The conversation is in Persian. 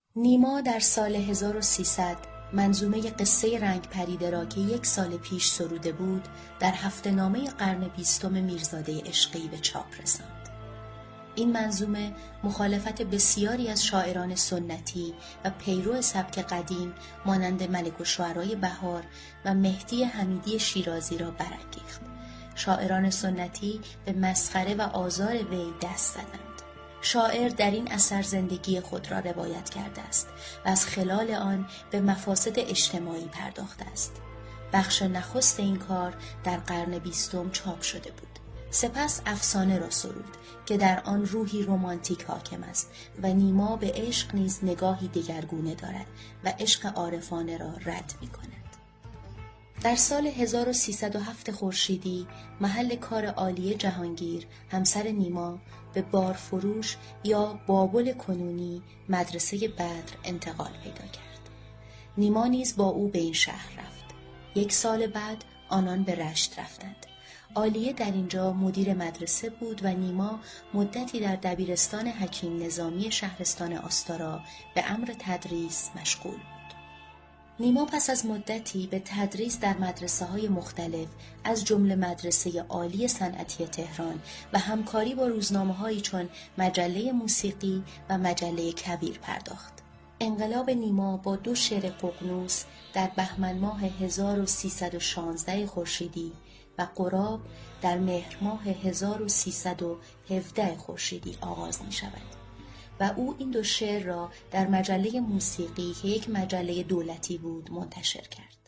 نیما در سال 1300 منظومه قصه رنگ پریده را که 1 سال پیش سروده بود در هفته‌نامه قرن 20 میرزاده عشقی به چاپ رساند. این منظومه مخالفت بسیاری از شاعران سنتی و پیرو سبک قدیم مانند ملک الشعرای بهار و مهدی حمیدی شیرازی را برانگیخت. شاعران سنتی به مسخره و آزار وی دست زدند. شاعر در این اثر زندگی خود را روایت کرده است و از خلال آن به مفاسد اجتماعی پرداخته است. بخش نخست این کار در قرن 20 چاپ شده بود. سپس افسانه را سرود که در آن روحی رمانتیک حاکم است و نیما به عشق نیز نگاهی دگرگونه دارد و عشق عارفانه را رد می کند. در سال 1307 خورشیدی محل کار عالیه جهانگیر همسر نیما به بارفروش یا بابل کنونی مدرسه بدر انتقال پیدا کرد. نیما نیز با او به این شهر رفت. 1 سال بعد آنان به رشت رفتند. عالیه در اینجا مدیر مدرسه بود و نیما مدتی در دبیرستان حکیم نظامی شهرستان آستارا به امر تدریس مشغول بود. نیما پس از مدتی به تدریس در مدرسه‌های مختلف از جمله مدرسه عالی صنعتی تهران و همکاری با روزنامه‌هایی چون مجله موسیقی و مجله کبیر پرداخت. انقلاب نیما با 2 شعر ققنوس در بهمن ماه 1316 خورشیدی و غراب در مهر ماه 1317 خورشیدی آغاز می شود و او این 2 شعر را در مجله موسیقی که یک مجله دولتی بود منتشر کرد.